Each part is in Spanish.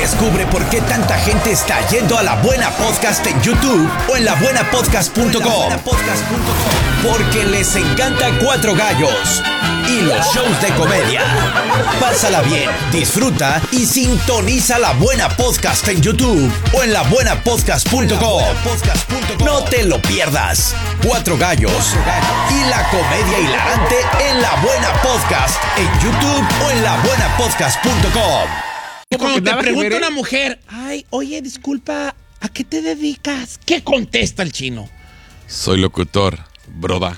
Descubre por qué tanta gente está yendo a La Buena Podcast en YouTube o en labuenapodcast.com. Porque les encanta Cuatro Gallos y los shows de comedia. Pásala bien, disfruta y sintoniza La Buena Podcast en YouTube o en labuenapodcast.com. No te lo pierdas. Cuatro Gallos y la comedia hilarante en La Buena Podcast en YouTube o en labuenapodcast.com. Cuando te pregunta una mujer, ay, oye, disculpa, ¿a qué te dedicas? ¿Qué contesta el chino? Soy locutor, broda.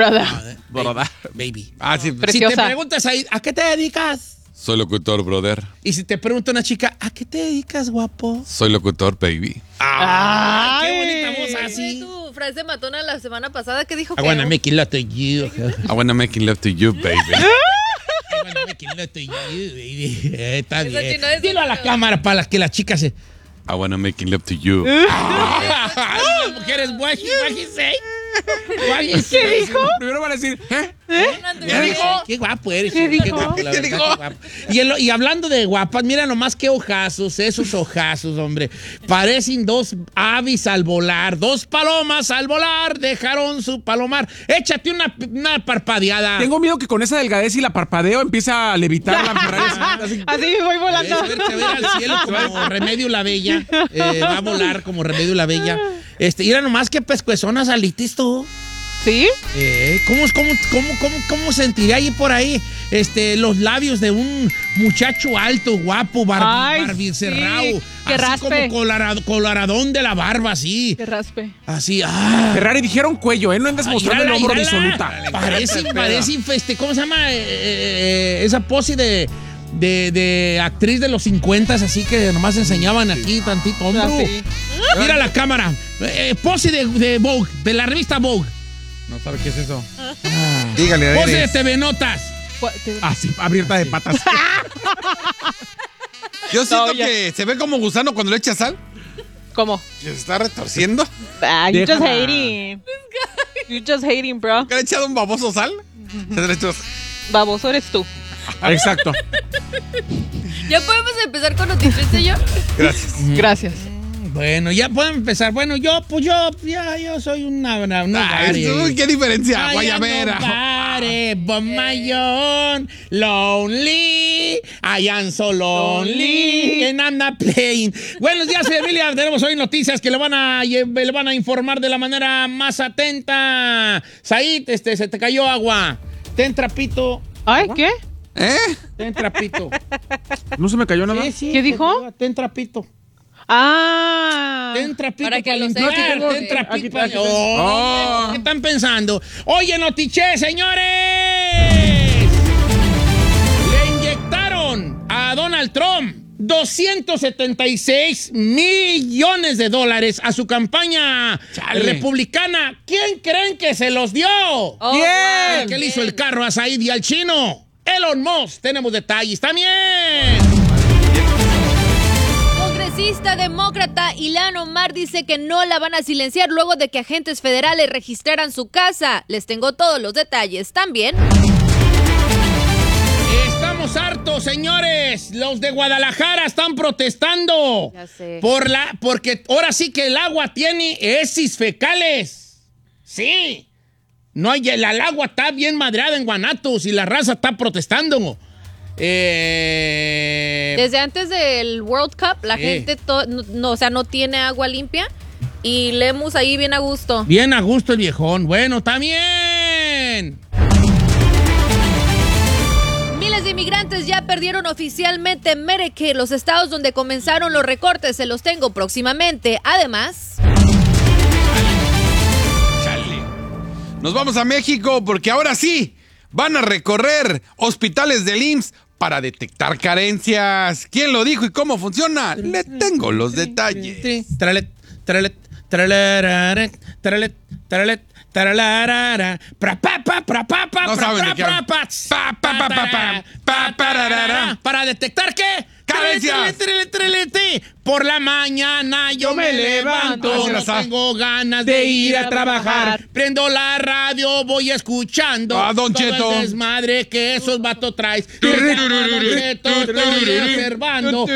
Baby. Ah, sí. Preciosa. Si te preguntas ahí, ¿a qué te dedicas? Soy locutor, brother. Y si te pregunta una chica, ¿a qué te dedicas, guapo? Soy locutor, baby. ¡Qué bonita voz así! Tu frase matona la semana pasada que dijo I wanna make it love to you. I wanna make love to you, baby. I wanna make it love to you, baby. Está Eso bien. sí no es Dilo a la cierto. cámara para que la chica se... I wanna make love to you. Ay, las mujeres, what he say? ¿Qué dijo? Primero van a decir, ¿eh? ¿Qué dijo? Qué guapo eres. ¿Qué dijo? Qué guapo, la ¿Qué verdad, dijo? qué guapo. Y hablando de guapas, mira nomás qué ojazos, esos ojazos, hombre. Parecen dos aves al volar, dos palomas al volar, dejaron su palomar. Échate una parpadeada. Tengo miedo que con esa delgadez y la parpadeo empiece a levitar la Ferrari. Así voy volando. Se va al cielo como Remedio la Bella. Va a volar como Remedio la Bella. Mira nomás qué pescuezonas alitis tú. ¿Sí? ¿Cómo sentiría ahí por ahí los labios de un muchacho alto, guapo, Ay, barbicerrao? sí, que así raspe. como coloradón de la barba, así. Que raspe. Así, Ferrari dijeron cuello, ¿eh? No andes mostrando el hombro disoluta. Parece, ¿cómo se llama? Esa pose de actriz de los 50, así que nomás enseñaban aquí tantito hombro. Así. Mira la cámara. Pose de Vogue, de la revista Vogue. No sabe qué es eso. Dígale, Pose de TV Notas. Así, abierta de patas. Yo siento ya. que se ve como gusano cuando le echa sal. ¿Cómo? Que se está retorciendo. You just Déjala. hating. You just hating, bro. ¿Que le ha echado un baboso sal? Se le echó- Baboso eres tú. Exacto. ¿Ya podemos empezar con noticias yo? Gracias. Gracias. Bueno, ya podemos empezar. Bueno, yo soy una Ay, uy, ¿qué diferencia? Guayabera. But my own lonely. I am so lonely. And I'm not playing. Buenos días, familia. Tenemos hoy noticias que le van a informar de la manera más atenta. Said, se te cayó agua. Ten trapito. ¿Ay, qué? ¿Eh? Ten trapito. ¿No se me cayó nada? Sí, ¿Qué dijo? Ten trapito. Ah. Ten trapito Para que lo limpiar, sepan. ten trapito. Aquí está. Oh, ¿qué están pensando? Oye, Notiche, señores. Le inyectaron a Donald Trump 276 millones de dólares a su campaña republicana. ¿Quién creen que se los dio? Oh, ¿Quién? wow. El que le hizo el carro a Said y al chino. Elon Musk. Tenemos detalles también. Congresista demócrata Ilhan Omar dice que no la van a silenciar luego de que agentes federales registraran su casa. Les tengo todos los detalles también. Estamos hartos, señores. Los de Guadalajara están protestando. Ya sé. Porque ahora sí que el agua tiene heces fecales. Sí. No hay, el agua está bien madreada en Guanatos y la raza está protestando. Desde antes del World Cup, la gente no tiene agua limpia y Lemus ahí bien a gusto. Bien a gusto el viejón. Bueno, también. Miles de inmigrantes ya perdieron oficialmente Medicaid, los estados donde comenzaron los recortes. Se los tengo próximamente. Además, Nos vamos a México porque ahora sí van a recorrer hospitales del IMSS para detectar carencias. ¿Quién lo dijo y cómo funciona? Le tengo los detalles. Tralet, tralet, tralararet, tralet, tralet, tralarara, pra, pa, pa, pra, pa, pa, No pra, saben pra, de qué pra, hablan. pa, Pa, pa, pa, pa, pa, pa, pararara. ¿Para detectar qué? Carencias. Por la mañana yo me levanto, Así no la sabe. tengo ganas de ir a trabajar. Prendo la radio, voy escuchando Ah, Don todo Cheto. el desmadre que esos vatos traes. Don Cheto, estoy observando